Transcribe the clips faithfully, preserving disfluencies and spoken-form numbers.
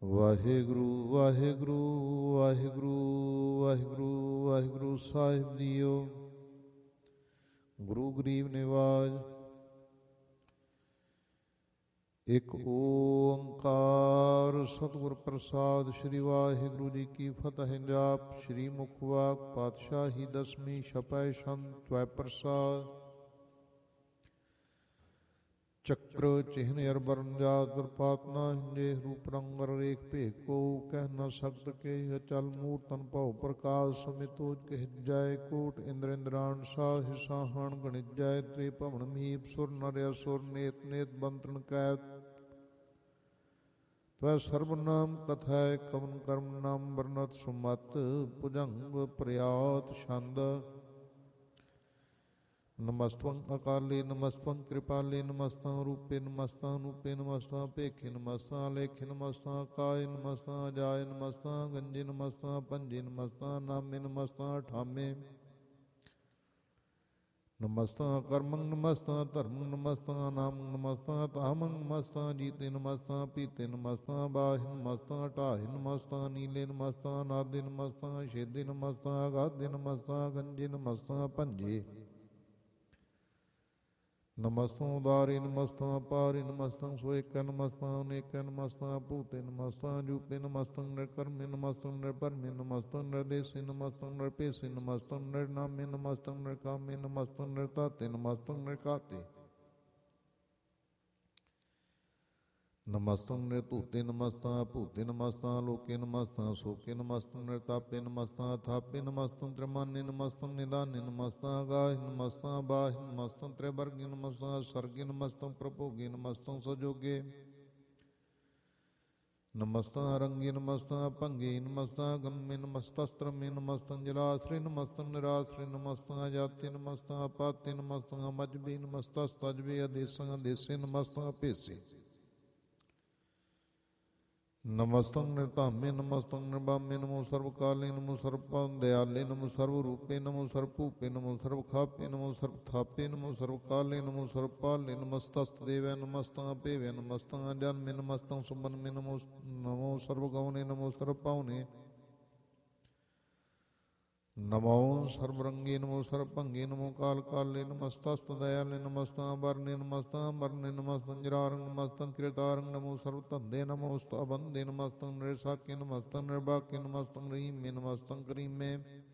ਵਾਹਿਗੁਰੂ ਵਾਹਿਗੁਰੂ ਵਾਹਿਗੁਰੂ ਵਾਹਿਗੁਰੂ ਵਾਹਿਗੁਰੂ ਸਾਹਿਬ JIO. ਗੁਰੂ ਗਰੀਬ ਨਿਵਾਜ। ਇੱਕ ਓੰਕਾਰ ਸਤਿਗੁਰ ਪ੍ਰਸਾਦ। ਸ੍ਰੀ ਵਾਹਿਗੁਰੂ ਜੀ ਕੀ ਫਤਿਹ। ਜਾਪ ਸ੍ਰੀ ਮੁਖ ਵਾਕ ਪਾਤਸ਼ਾਹੀ ਦਸਵੀਂ ਛਪੈ ਸੰਤ ਤਵੈ ਪ੍ਰਸਾਦ। ਚੱਕਰ ਚਿਹਨ ਅਰਬਰਨ ਜਾਤ ਦਰਪਾਤ ਨਾ ਹਿੰਦੇ ਰੂਪ ਰੰਗ ਰੇਖ ਭੇਖ ਕੋ ਕਹਿ ਨ ਸਕਤ ਕੇ ਅਚਲ ਮੂਰਤਨ ਭਉ ਪ੍ਰਕਾਸ਼ ਸਮਿਤੋਜ ਕਹਿ ਜਾਏ ਕੋਟ ਇੰਦਰ ਇੰਦਰਾਨ ਸਾਹ ਸਾਹਣ ਗਣਿਤ ਜਾਏ ਤ੍ਰਿ ਭਵਨ ਮੀਪ ਸੁਰ ਨਰ ਅਸੁਰ ਨੇਤ ਨੇਤ ਬੰਤਨ ਕੈਤ ਤਵੈ ਸਰਬ ਨਾਮ ਕਥੈ ਕਵਨ ਕਰਮ ਨਾਮ ਵਰਨਤ ਸੁਮਤ ਭੁਜੰਗ ਪ੍ਰਿਆਤ ਛੰਦ। ਨਮਸਤੰ ਅਕਾਲੇ ਨਮਸਤੰ ਕਿਰਪਾਲੇ ਨਮਸਤਾਂ ਰੂਪੇ ਨਮਸਤਾਂ ਨੂਪੇ ਨਮਸਤਾਂ ਭੇਖੇ ਨਮਸਤਾਂ ਲੇਖੇ ਨਮਸਤਾਂ ਕਾਏ ਨਮਸਤਾਂ ਜਾਏ ਨਮਸਤਾਂ ਗੰਜੇ ਨਮਸਤਾਂ ਪੰਜੇ ਨਮਸਤਾਂ ਨਾਮੇ ਨਮਸਤਾਂ ਠਾਮੇ ਨਮਸਤਾਂ ਕਰਮੰ ਨਮਸਤਾਂ ਧਰਮੰ ਨਮਸਤਾਂ ਨਾਮੰ ਨਮਸਤਾਂ ਤਾਮੰ ਨਮਸਤਾਂ ਜੀਤੇ ਨਮਸਤਾਂ ਪੀਤੇ ਨਮਸਤਾਂ ਬਾਹਿ ਨਮਸਤਾਂ ਢਾਹਿ ਨਮਸਤਾਂ ਨੀਲੇ ਨਮਸਤਾਂ ਨਾਦੇ ਨਮਸਤਾਂ ਛੇਦੇ ਨਮਸਤਾਂ ਗਾਦੇ ਨਮਸਤਾਂ ਗੰਜੇ ਨਮਸਤਾਂ ਭੰਜੇ ਨਮਸਤਾਂ ਉਦਾਰੇ ਨਮਸਤਾਂ ਪਾਰੇ ਨਮਸਤਾਂ ਸੋਇਕੈ ਨਮਸਤਾਂ ਅਨੇਕੈ ਨਮਸਤਾਂ ਭੂਤੇ ਨਮਸਤਾਂ ਜੂਪੇ ਨਮਸਤਾਂ ਨਿਰਕਰਮੇ ਨਮਸਤਾਂ ਨਿਰਭਰਮੇ ਨਮਸਤਾਂ ਨਿਰਦੇਸੇ ਨਮਸਤਾਂ ਨਿਰਭੇਸੇ ਨਮਸਤਾਂ ਨਿਰਨਾਮੇ ਨਮਸਤਾਂ ਨਿਰਕਾਮੇ ਨਮਸਤਾਂ ਨਿਰਤਾਤੇ ਨਮਸਤਾਂ ਨਿਰਕਾਤੇ ਨਮਸਤਾਂ ਨਿਰਧੂਤੇ ਨਮਸਤਾਂ ਭੂਤੇ ਨਮਸਤਾਂ ਲੋਕੇ ਨਮਸਤਾਂ ਸੋਕੇ ਨਮਸਤਾਂ ਨਿਰਤਾਪੇ ਨਮਸਤਾਂ ਥਾਪੇ ਨਮਸਤਾਂ ਤ੍ਰਿਮਾਨੇ ਨਮਸਤਾਂ ਨਿਦਾਨੇ ਨਮਸਤਾਂ ਗਾਹਿ ਨਮਸਤਾਂ ਬਾਹਿ ਨਮਸਤਾਂ ਤ੍ਰਿਵਰਗੇ ਨਮਸਤਾਂ ਸਰਗੇ ਨਮਸਤਾਂ ਪ੍ਰਭੋਗੇ ਨਮਸਤਾਂ ਸਜੋਗੇ ਨਮਸਤਾਂ ਰੰਗੇ ਨਮਸਤਾਂ ਭੰਗੇ ਨਮਸਤਾਂ ਗੰਮੇ ਨਮਸਤਸਤਰਮੇ ਨਮਸਤਾਂ ਜਲਾਸਰੇ ਨਮਸਤਾਂ ਨਿਰਾਸਰੇ ਨਮਸਤਾਂ ਜਾਤੇ ਨਮਸਤਾਂ ਪਾਤੇ ਨਮਸਤਾਂ ਮਜਬੇ ਨਮਸਤਸਤਜਬੇ ਅਦੇਸਾਂ ਅਦੇਸੇ ਨਮਸਤਾਂ ਭੇਸੇ ਨਮਸਤੰ ਨਿਰਧਾਮੇ ਨਮਸਤੰ ਨਿਰਬਾਮੇ ਨਮੋ ਸਰਬ ਕਾਲੇ ਨਮੋ ਸਰਬ ਭਉ ਦਿਆਲੇ ਨਮੋ ਸਰਬ ਰੂਪੇ ਨਮੋ ਸਰਬ ਭੂਪੇ ਨਮੋ ਸਰਬ ਖਾਪੇ ਨਮੋ ਸਰਬ ਥਾਪੇ ਨਮੋ ਸਰਬ ਕਾਲੇ ਨਮੋ ਸਰਬ ਪਾਲੇ ਨਮਸਤਸਤ ਦੇਵੈ ਨਮਸਤਾਂ ਭੇਵੈ ਨਮਸਤਾਂ ਜਨਮੇ ਨਮਸਤਾਂ ਸੁਬਨਮੇ ਨਮੋ ਨਮੋ ਸਰਬ ਗਉਨੇ ਨਮੋ ਸਰਬ ਪਾਉਨੇ ਨਮੋ ਸਰਬ ਰੰਗੇ ਨਮੋ ਸਰਬ ਭੰਗੇ ਨਮੋ ਕਾਲ ਕਾਲੇ ਨਮਸਤਸਤ ਦਇਆਲੇ ਨਮਸਤਾਂ ਵਰਨੇ ਨਮਸਤਾਂ ਵਰਨੇ ਨਮਸਤਾਂ ਜਰਾਰੰਗ ਨਮਸਤਾਂ ਕਿਰਤਾਰੰਗ ਨਮੋ ਸਰਬ ਧੰਦੇ ਨਮੋ ਸਤਬੰਦੇ ਨਮਸਤਾਂ ਨਿਰਸਾਕੇ ਨਮਸਤਾਂ ਨਿਰਬਾਕੇ ਨਮਸਤਾਂ ਰਹੀਮੇ ਨਮਸਤਾਂ ਕਰੀਮੇ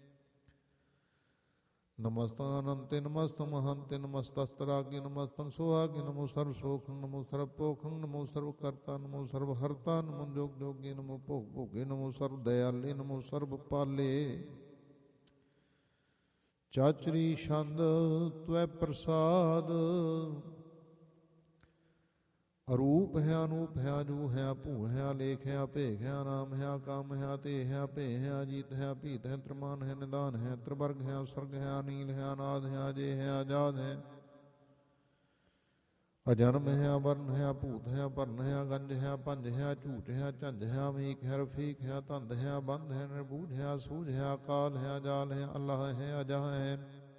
ਨਮਸਤਾਂ ਅਨੰਤੇ ਨਮਸਤਾਂ ਮਹੰਤੇ ਨਮਸਤਸਤਰਾਗੇ ਨਮਸਤਾਂ ਸੁਹਾਗੇ ਨਮੋ ਸਰਬ ਸੋਖੰ ਨਮੋ ਸਰਬ ਭੋਖੰ ਨਮੋ ਸਰਬ ਕਰਤਾ ਨਮੋ ਸਰਬ ਹਰਤਾ ਨਮੋ ਜੋਗ ਜੋਗੇ ਨਮੋ ਭੋਗ ਭੋਗੇ ਨਮੋ ਸਰਬ ਦਇਆਲੇ ਨਮੋ ਸਰਬ ਪਾਲੇ ਚਾਚਰੀ ਛੰਦ ਤਵੈ ਪ੍ਰਸਾਦ। ਅਰੂਪ ਹੈ ਅਨੂਪ ਹੈ ਅਜੂ ਹੈ ਭੂ ਹੈ ਲੇਖ ਹੈ ਭੇਖ ਹੈ ਨਾਮ ਹੈ ਕਾਮ ਹੈ ਤੇ ਹੈ ਭੇ ਹੈ ਅਜੀਤ ਹੈ ਭੀਤ ਹੈ ਤ੍ਰਿਮਾਨ ਹੈ ਨਿਦਾਨ ਹੈ ਤ੍ਰਿਵਰਗ ਹੈ ਸਰਗ ਹੈ ਅਨੀਲ ਹੈ ਅਨਾਦ ਹੈ ਅਜੇ ਹੈ ਆਜ਼ਾਦ ਹੈ ਅਜਨਮ ਹੈ ਅਵਰਨ ਹੈ ਭੂਤ ਹੈ ਭਰਨ ਹੈ ਗੰਜ ਹੈ ਪੰਜ ਹੈ ਝੂਠ ਹੈ ਝੰਜ ਹੈ ਅਮੀਕ ਹੈ ਰਫੀਕ ਹੈ ਧੰਦ ਹੈ ਬੰਧ ਹੈ ਨਿਰਬੂਝ ਹੈ ਸੂਝ ਹੈ ਅਕਾਲ ਹੈ ਅਜਾਲ ਹੈ ਅੱਲਾਹ ਹੈ ਅਜਾਹ ਹੈ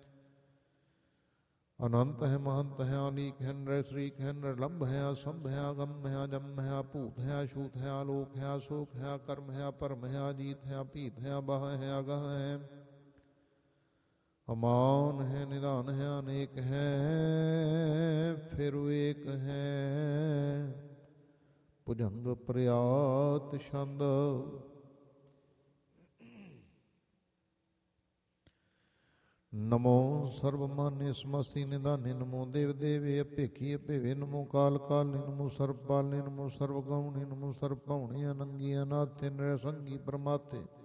ਅਨੰਤ ਹੈ ਮਹੰਤ ਹੈ ਅਲੀਕ ਹੈ ਨਰ ਸ਼ਰੀਕ ਹੈ ਨਿਰਲੰਭ ਹੈ ਅਸੰਭ ਹੈ ਅਗੰਮ ਹੈ ਅਜੰਮ ਹੈ ਅਭੂਤ ਹੈ ਅਛੂਤ ਹੈ ਆਲੋਕ ਹੈ ਅਸ਼ੋਕ ਹੈ ਕਰਮ ਹੈ ਅਪਰਮ ਹੈ ਅਜੀਤ ਹੈ ਅਭੀਤ ਹੈ ਅਬਾਹ ਹੈ ਅਗਾਹ ਹੈ ਅਮਾਨ ਹੈ ਨਿਧਾਨ ਹੈ ਅਨੇਕ ਹੈ ਫਿਰ ਏਕ ਹੈ ਭੁਜੰਗ ਪ੍ਰਿਆਤ ਛੰਦ। ਨਮੋ ਸਰਬ ਮਾਨੇ ਸਮਸਤੀ ਨਿਧਾਨੇ ਨਮੋ ਦੇਵ ਦੇਵੇ ਅਭੇਖੀ ਅਭੇਵੇ ਨਮੋ ਕਾਲ ਕਾਲੇ ਨਮੋ ਸਰਬ ਪਾਲੇ ਨਮੋ ਸਰਬ ਗਉਣੇ ਨਮੋ ਸਰਬ ਭਉਣੇ ਅਨੰਗੀ ਅਨਾਥੇ ਨਿਰਸੰਗੀ ਪ੍ਰਮਾਤੇ